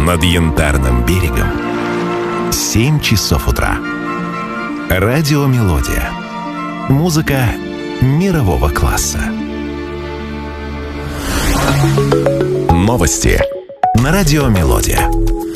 Над Янтарным берегом 7 часов утра. Радиомелодия. Музыка мирового класса. Новости на Радиомелодия.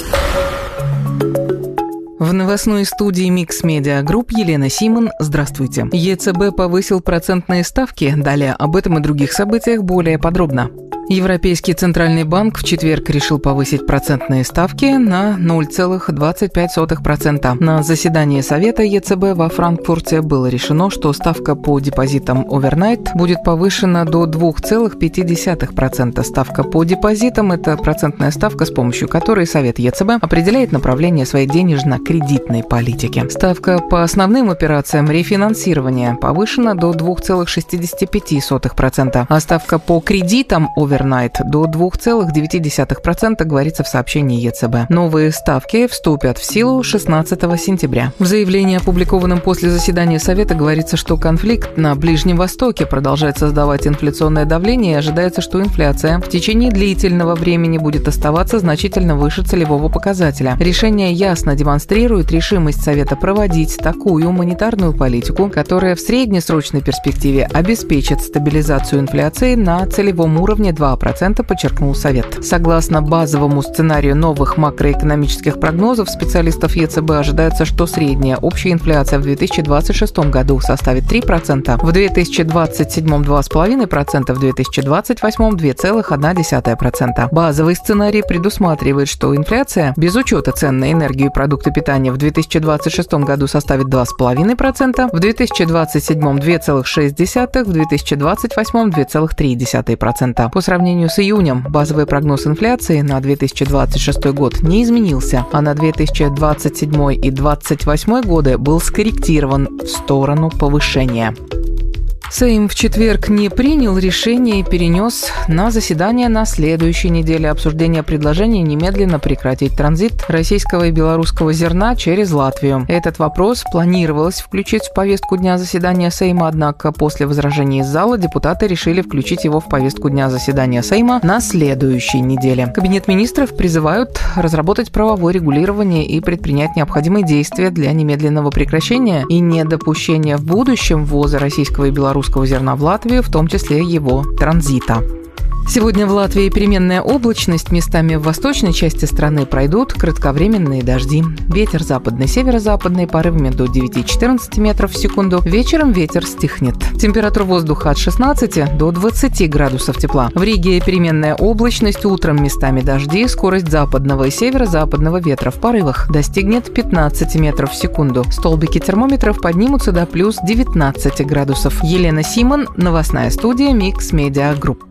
В новостной студии Mix Media Group Елена Симон. Здравствуйте. ЕЦБ повысил процентные ставки. Далее об этом и других событиях более подробно. Европейский центральный банк в четверг решил повысить процентные ставки на 0,25%. На заседании Совета ЕЦБ во Франкфурте было решено, что ставка по депозитам овернайт будет повышена до 2,5%. Ставка по депозитам – это процентная ставка, с помощью которой Совет ЕЦБ определяет направление своей денежно-кредитной политики. Ставка по основным операциям рефинансирования повышена до 2,65%, а ставка по кредитам овернайт до 2,9%, говорится в сообщении ЕЦБ. Новые ставки вступят в силу 16 сентября. В заявлении, опубликованном после заседания Совета, говорится, что конфликт на Ближнем Востоке продолжает создавать инфляционное давление, и ожидается, что инфляция в течение длительного времени будет оставаться значительно выше целевого показателя. Решение ясно демонстрирует решимость Совета проводить такую монетарную политику, которая в среднесрочной перспективе обеспечит стабилизацию инфляции на целевом уровне 2%, подчеркнул Совет. Согласно базовому сценарию новых макроэкономических прогнозов специалистов ЕЦБ, ожидается, что средняя общая инфляция в 2026 году составит 3%, в 2027 – 2,5%, в 2028 – 2,1%. Базовый сценарий предусматривает, что инфляция без учета цен на энергию и продукты питания в 2026 году составит 2,5%, в 2027 – 2,6%, в 2028 – 2,3%. По сравнению с июнем базовый прогноз инфляции на 2026 год не изменился, а на 2027 и 2028 годы был скорректирован в сторону повышения. Сейм в четверг не принял решение и перенес на заседание на следующей неделе обсуждение предложения немедленно прекратить транзит российского и белорусского зерна через Латвию. Этот вопрос планировалось включить в повестку дня заседания Сейма, однако после возражений из зала депутаты решили включить его в повестку дня заседания Сейма на следующей неделе. Кабинет министров призывают разработать правовое регулирование и предпринять необходимые действия для немедленного прекращения и недопущения в будущем ввоза российского и белорусского зерна в Латвию, в том числе его транзита. Сегодня в Латвии переменная облачность, местами в восточной части страны пройдут кратковременные дожди. Ветер западный, северо-западный, порывами до 9-14 метров в секунду. Вечером ветер стихнет. Температура воздуха от 16 до 20 градусов тепла. В Риге переменная облачность, утром местами дожди, скорость западного и северо-западного ветра в порывах достигнет 15 метров в секунду. Столбики термометров поднимутся до плюс 19 градусов. Елена Симон, новостная студия Mix Media Group.